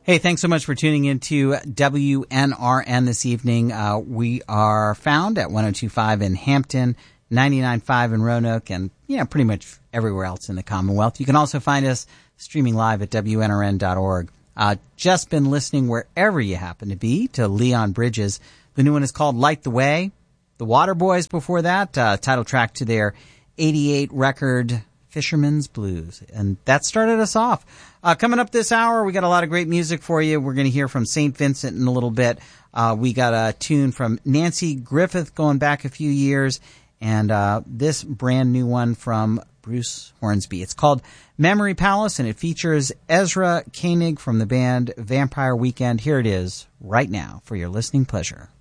Hey, thanks so much for tuning in to WNRN this evening. We are found at 102.5 in Hampton, 99.5 in Roanoke, and pretty much everywhere else in the Commonwealth. You can also find us streaming live at WNRN.org. Just been listening wherever you happen to be to Leon Bridges. The new one is called Light the Way. The Waterboys before that, title track to their 88 record Fisherman's Blues. And that started us off. Coming up this hour, we got a lot of great music for you. We're going to hear from St. Vincent in a little bit. We got a tune from Nancy Griffith going back a few years, and this brand new one from Bruce Hornsby. It's called Memory Palace, and it features Ezra Koenig from the band Vampire Weekend. Here it is right now for your listening pleasure.